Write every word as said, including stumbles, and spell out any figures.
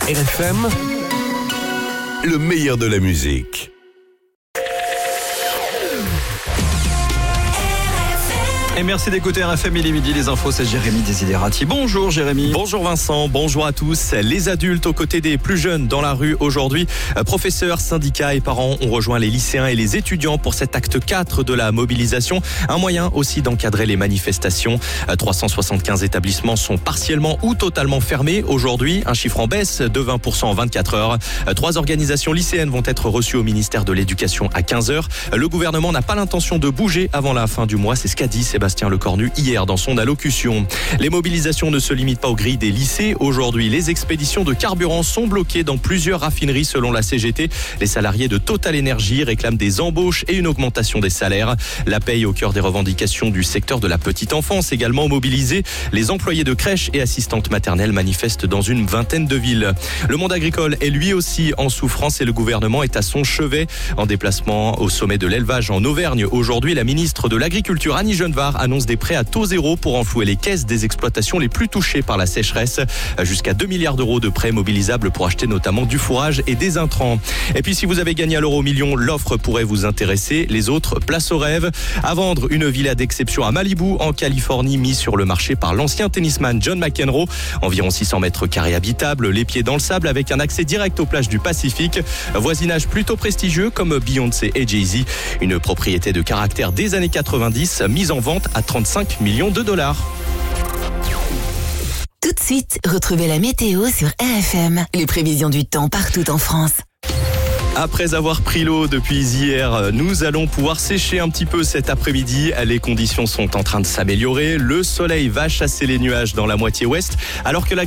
R F M, le meilleur de la musique. Et merci d'écouter R F M, il est midi, les infos, c'est Jérémy Desiderati. Bonjour Jérémy. Bonjour Vincent, bonjour à tous. Les adultes aux côtés des plus jeunes dans la rue aujourd'hui. Professeurs, syndicats et parents ont rejoint les lycéens et les étudiants pour cet acte quatre de la mobilisation. Un moyen aussi d'encadrer les manifestations. trois cent soixante-quinze établissements sont partiellement ou totalement fermés aujourd'hui. Un chiffre en baisse de vingt pour cent en vingt-quatre heures. Trois organisations lycéennes vont être reçues au ministère de l'Éducation à quinze heures. Le gouvernement n'a pas l'intention de bouger avant la fin du mois. C'est ce qu'a dit Sébastien Sébastien Lecornu hier dans son allocution. Les mobilisations ne se limitent pas aux grilles des lycées. Aujourd'hui, les expéditions de carburant sont bloquées dans plusieurs raffineries selon la C G T. Les salariés de Total Energy réclament des embauches et une augmentation des salaires. La paye au cœur des revendications du secteur de la petite enfance également mobilisée. Les employés de crèches et assistantes maternelles manifestent dans une vingtaine de villes. Le monde agricole est lui aussi en souffrance et le gouvernement est à son chevet. En déplacement au sommet de l'élevage en Auvergne, aujourd'hui, la ministre de l'Agriculture Annie Genevard annonce des prêts à taux zéro pour enflouer les caisses des exploitations les plus touchées par la sécheresse. Jusqu'à deux milliards d'euros de prêts mobilisables pour acheter notamment du fourrage et des intrants. Et puis si vous avez gagné à l'euro million, l'offre pourrait vous intéresser. Les autres, place au rêve. À vendre, une villa d'exception à Malibu en Californie mise sur le marché par l'ancien tennisman John McEnroe. Environ six cents mètres carrés habitables, les pieds dans le sable avec un accès direct aux plages du Pacifique. Voisinage plutôt prestigieux comme Beyoncé et Jay-Z. Une propriété de caractère des années quatre-vingt-dix mise en vente à trente-cinq millions de dollars. Tout de suite, retrouvez la météo sur R F M. Les prévisions du temps partout en France. Après avoir pris l'eau depuis hier, nous allons pouvoir sécher un petit peu cet après-midi. Les conditions sont en train de s'améliorer. Le soleil va chasser les nuages dans la moitié ouest, alors que la